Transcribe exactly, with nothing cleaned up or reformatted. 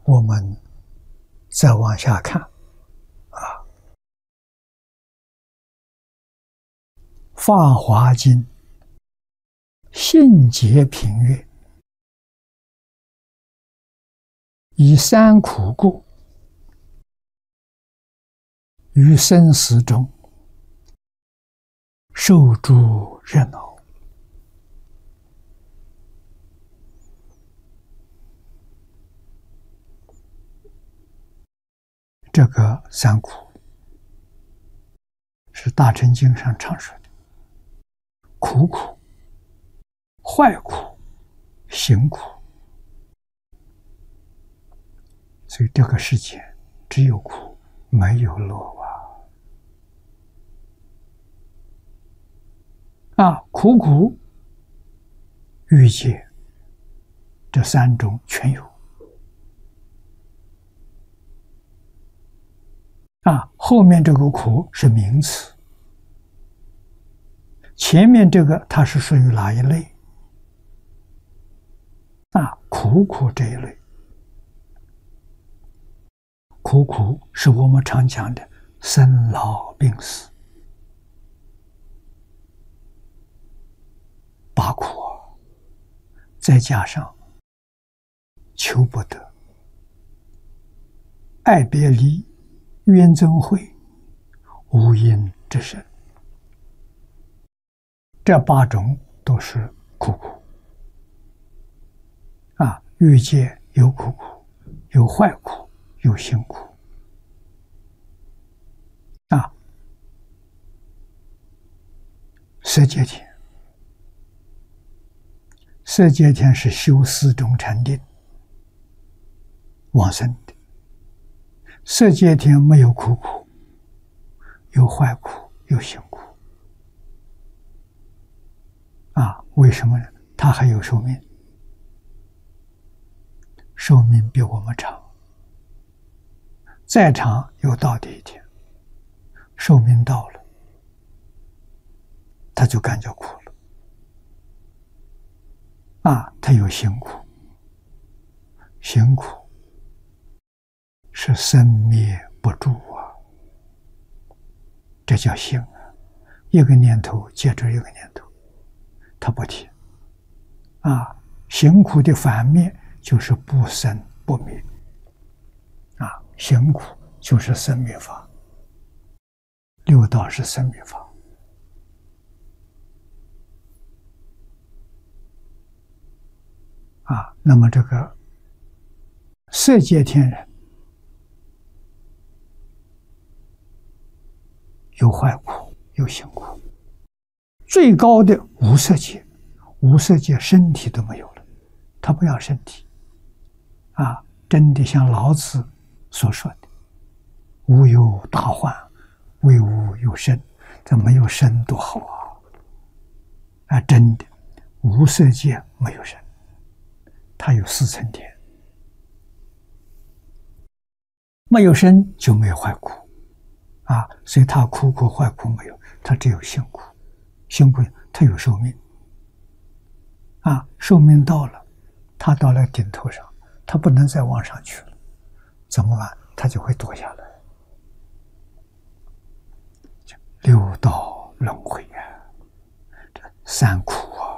我们再往下看啊，《法华经》信解品曰：以三苦故，于生死中受诸热恼。这个三苦是大乘经上常说的苦苦、坏苦、行苦。所以这个世界只有苦，没有乐啊！啊，苦苦、欲界这三种全有。啊，后面这个苦是名词，前面这个它是属于哪一类？啊，苦苦这一类。苦苦是我们常讲的生老病死，八苦啊，再加上求不得、爱别离、冤憎会、无因之身，这八种都是苦苦。啊，欲界有苦苦，有坏苦，有行苦。啊，色界天，色界天是修四种禅定往生的。色界天没有苦苦，有坏苦，有行苦。啊，为什么呢？它还有寿命，寿命比我们长，再长有到的一天，寿命到了，他就感觉苦了。啊，他有行苦，行苦是生灭不住啊，这叫行啊，一个念头接着一个念头，它不停。啊，行苦的反面就是不生不灭。啊，行苦就是生灭法，六道是生灭法。啊，那么这个色界天人有坏苦，有行苦。最高的无色界，无色界身体都没有了，他不要身体。啊，真的像老子所说的“无有大患，唯吾有身”，这没有身多好啊！啊，真的，无色界没有身，它有四层天，没有身就没有坏苦。啊，所以他苦苦坏苦没有，他只有行苦。行苦他有寿命。啊，寿命到了，他到了顶头上，他不能再往上去了，怎么办？他就会堕下来。六道轮回啊，这三苦